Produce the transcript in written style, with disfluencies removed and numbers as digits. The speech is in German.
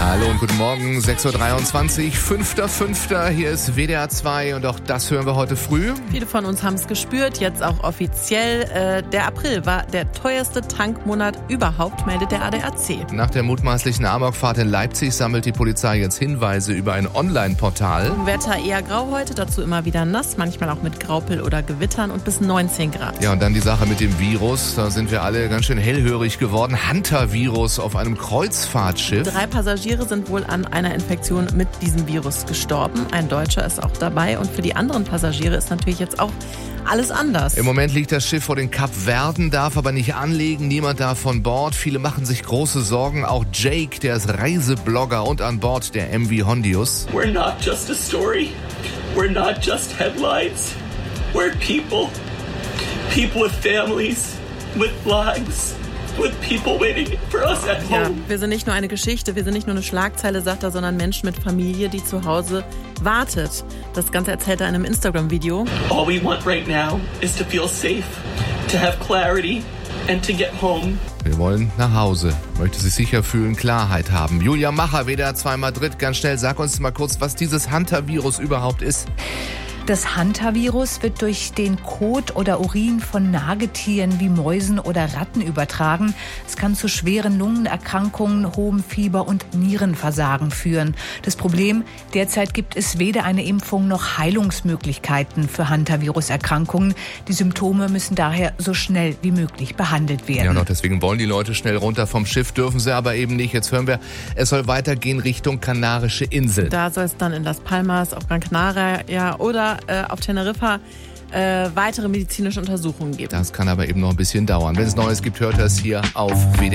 Hallo und guten Morgen, 6.23 Uhr, 5.5. Hier ist WDR 2 und auch das hören wir heute früh. Viele von uns haben es gespürt, jetzt auch offiziell. Der April war der teuerste Tankmonat überhaupt, meldet der ADAC. Nach der mutmaßlichen Amokfahrt in Leipzig sammelt die Polizei jetzt Hinweise über ein Online-Portal. Wetter eher grau heute, dazu immer wieder nass, manchmal auch mit Graupel oder Gewittern und bis 19 Grad. Ja, und dann die Sache mit dem Virus, da sind wir alle ganz schön hellhörig geworden. Hunter-Virus auf einem Kreuzfahrtschiff. 3 Passagiere sind wohl an einer Infektion mit diesem Virus gestorben. Ein Deutscher ist auch dabei und für die anderen Passagiere ist natürlich jetzt auch alles anders. Im Moment liegt das Schiff vor den Kapverden, darf aber nicht anlegen, niemand darf von Bord. Viele machen sich große Sorgen, auch Jake, der ist Reiseblogger und an Bord der MV Hondius. We're not just a story, we're not just headlines, we're people. People with families, with lives. With people waiting for us at home. Ja, wir sind nicht nur eine Geschichte, wir sind nicht nur eine Schlagzeile, sagt er, sondern Menschen mit Familie, die zu Hause wartet. Das Ganze erzählt er in einem Instagram-Video. All we want right now is to feel safe, to have clarity and to get home. Wir wollen nach Hause, möchte sich sicher fühlen, Klarheit haben. Julia Macher, WDR 2 Madrid, ganz schnell, sag uns mal kurz, was dieses Hunter-Virus überhaupt ist. Das Hunter-Virus wird durch den Kot oder Urin von Nagetieren wie Mäusen oder Ratten übertragen. Es kann zu schweren Lungenerkrankungen, hohem Fieber und Nierenversagen führen. Das Problem, derzeit gibt es weder eine Impfung noch Heilungsmöglichkeiten für Hunter-Virus-Erkrankungen. Die Symptome müssen daher so schnell wie möglich behandelt werden. Ja, und auch deswegen wollen die Leute schnell runter vom Schiff, dürfen sie aber eben nicht. Jetzt hören wir, es soll weitergehen Richtung Kanarische Inseln. Da soll es dann in Las Palmas, auf Gran Canaria oder auf Teneriffa weitere medizinische Untersuchungen geben. Das kann aber eben noch ein bisschen dauern. Wenn es Neues gibt, hört ihr es hier auf WDR.